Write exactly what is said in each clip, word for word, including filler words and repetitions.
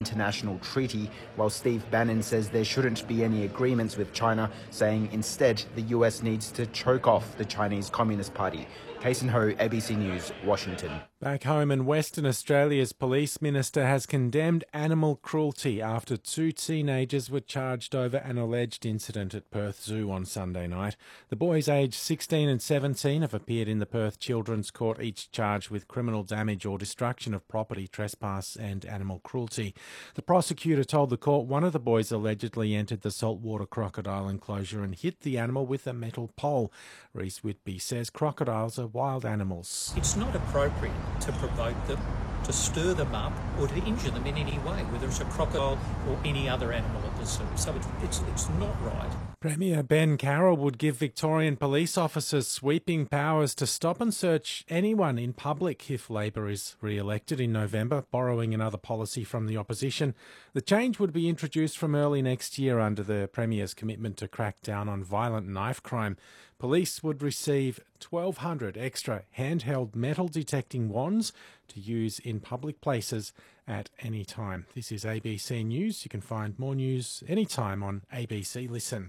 international treaty, while Steve Bannon says there shouldn't be any agreements with China, saying instead the U S needs to choke off the Chinese Communist Party. Kason Ho, A B C News, Washington. Back home in Western Australia's police minister has condemned animal cruelty after two teenagers were charged over an alleged incident at Perth Zoo on Sunday night. The boys aged sixteen and seventeen have appeared in the Perth Children's Court, each charged with criminal damage or destruction of property, trespass and animal cruelty. The prosecutor told the court one of the boys allegedly entered the saltwater crocodile enclosure and hit the animal with a metal pole. Reese Whitby says crocodiles are wild animals. It's not appropriate to provoke them, to stir them up or to injure them in any way, whether it's a crocodile or any other animal at the zoo. So it's, it's, it's not right. Premier Ben Carroll would give Victorian police officers sweeping powers to stop and search anyone in public if Labor is re-elected in November, borrowing another policy from the opposition. The change would be introduced from early next year under the Premier's commitment to crack down on violent knife crime. Police would receive twelve hundred extra handheld metal detecting wands to use in public places at any time. This is A B C News. You can find more news anytime on A B C Listen.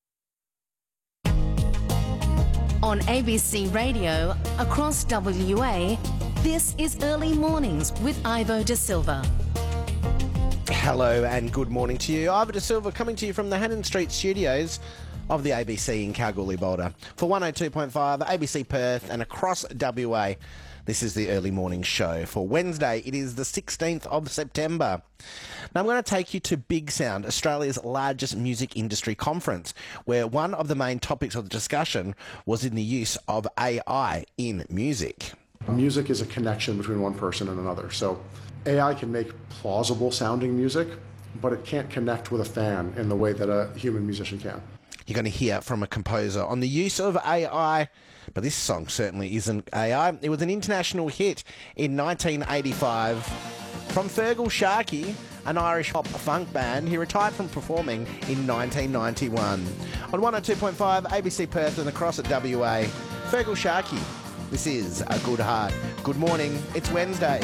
On A B C Radio, across W A, this is Early Mornings with Ivo De Silva. Hello and good morning to you. Ivo De Silva coming to you from the Hannon Street studios of the A B C in Kalgoorlie, Boulder. For one oh two point five, A B C Perth and across W A, this is the Early Morning Show. For Wednesday, it is the sixteenth of September. Now I'm going to take you to Big Sound, Australia's largest music industry conference, where one of the main topics of the discussion was in the use of A I in music. Music is a connection between one person and another. So A I can make plausible sounding music, but it can't connect with a fan in the way that a human musician can. You're going to hear from a composer on the use of A I, but this song certainly isn't A I. It was an international hit in nineteen eighty-five from Fergal Sharkey, an Irish pop funk band. He retired from performing in nineteen ninety-one. On one oh two point five, A B C Perth and across at W A, Fergal Sharkey. This is A Good Heart. Good morning. It's Wednesday.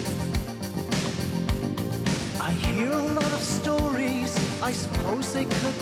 I hear a lot of stories. I suppose they could